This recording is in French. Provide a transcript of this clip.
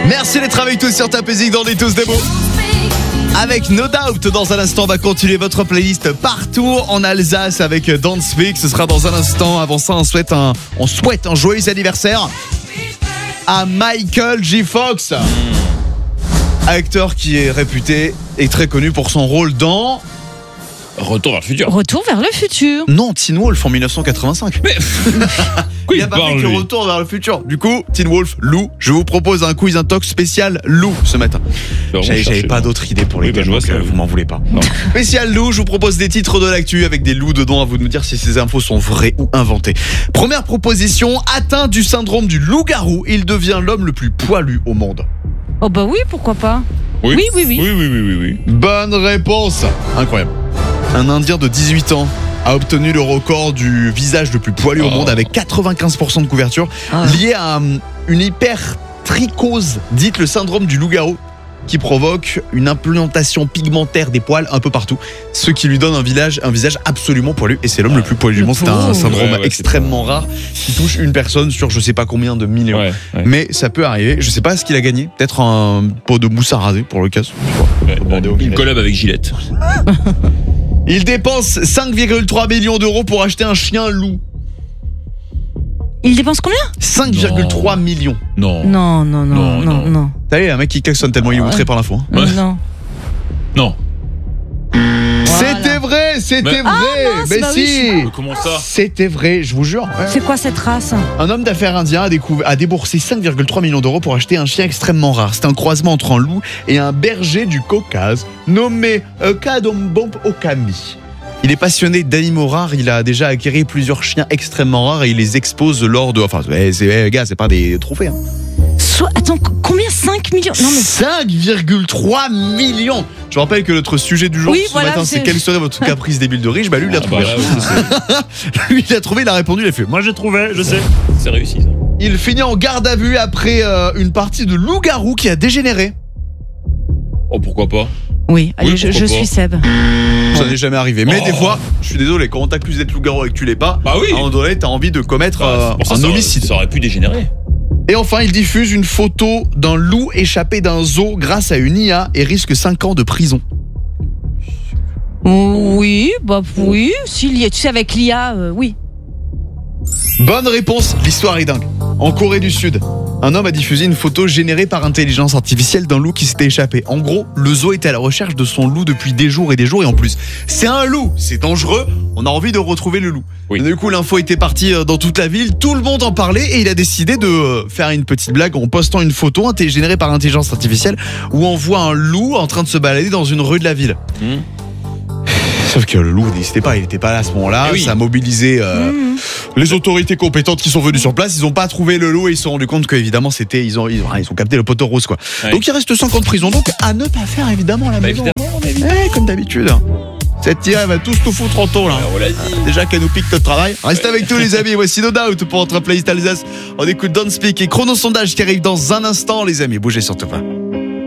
Merci d'être avec tous sur Top Music dans les tous des mots. Avec No Doubt, dans un instant, on va continuer votre playlist partout en Alsace avec Don't Speak. Ce sera dans un instant. Avant ça, on souhaite un joyeux anniversaire à Michael J. Fox, acteur qui est réputé et très connu pour son rôle dans Retour vers le futur. Retour vers le futur. Non, Teen Wolf en 1985. Mais il a pas fait que Retour vers le futur. Du coup, Teen Wolf, Lou, je vous propose un quiz intox spécial Lou ce matin. J'avais pas d'autre idée pour les gars, donc vous m'en voulez pas. Non. Spécial Lou, je vous propose des titres de l'actu avec des loups dedans, à vous de me dire si ces infos sont vraies ou inventées. Première proposition, atteint du syndrome du loup-garou, il devient l'homme le plus poilu au monde. Oh bah oui, pourquoi pas. Oui. Oui. Bonne réponse. Incroyable. Un Indien de 18 ans a obtenu le record du visage le plus poilu au monde avec 95% de couverture lié à une hypertrichose, dite le syndrome du loup-garou, qui provoque une implantation pigmentaire des poils un peu partout, ce qui lui donne un visage absolument poilu, et c'est l'homme le plus poilu du monde. C'est un syndrome extrêmement rare qui touche une personne sur je sais pas combien de millions. Mais ça peut arriver. Je sais pas ce qu'il a gagné, peut-être un pot de mousse à raser pour le cas. Une collab avec Gillette. Il dépense 5,3 millions d'euros pour acheter un chien loup. Il dépense combien ? 5,3 millions. Non. T'as vu, un mec qui klaxonne tellement il est outré par l'info. Non. C'était vrai. Mais si. Comment ça ? C'était vrai, je vous jure. C'est quoi cette race ? Un homme d'affaires indien a déboursé 5,3 millions d'euros pour acheter un chien extrêmement rare. C'est un croisement entre un loup et un berger du Caucase nommé Kadombomp Okami. Il est passionné d'animaux rares, il a déjà acquis plusieurs chiens extrêmement rares et il les expose lors de... Enfin, c'est pas des trophées. Hein. Attends, combien ? 5 millions ? Non, mais... 5,3 millions. Je rappelle que notre sujet du jour matin, c'est quelle serait votre caprice débile de riche ? Bah lui, il l'a trouvé. Lui, il a trouvé, il a répondu, il a fait. Moi, j'ai trouvé, je sais. C'est réussi, ça. Il finit en garde à vue après une partie de loup-garou qui a dégénéré. Oh, pourquoi pas ? Oui, allez, je suis Seb. Ça n'est jamais arrivé. Mais des fois, je suis désolé, quand on t'accuse d'être loup-garou et que tu l'es pas, à un moment donné, t'as envie de commettre un homicide. Ça aurait pu dégénérer. Et enfin, il diffuse une photo d'un loup échappé d'un zoo grâce à une IA et risque 5 ans de prison. Oui. Tu sais, avec l'IA, oui. Bonne réponse, l'histoire est dingue. En Corée du Sud, un homme a diffusé une photo générée par intelligence artificielle d'un loup qui s'était échappé. En gros, le zoo était à la recherche de son loup depuis des jours et en plus, c'est un loup, c'est dangereux, on a envie de retrouver le loup. Et du coup, l'info était partie dans toute la ville, tout le monde en parlait et il a décidé de faire une petite blague en postant une photo générée par intelligence artificielle où on voit un loup en train de se balader dans une rue de la ville. Sauf que le loup n'existait pas, il n'était pas là à ce moment-là. Ça a mobilisé les autorités compétentes qui sont venues sur place. Ils n'ont pas trouvé le loup et ils se sont rendus compte qu'évidemment ils ont capté le poteau rose quoi. Donc il reste 5 ans de prison. Donc à ne pas faire évidemment à la maison. Comme d'habitude. Cette IA va tous nous foutre en taux là. Déjà qu'elle nous pique notre travail. Restez avec nous les amis. Voici No Doubt pour notre playlist Alsace. On écoute Don't Speak et chrono sondage qui arrive dans un instant les amis. Bougez surtout pas.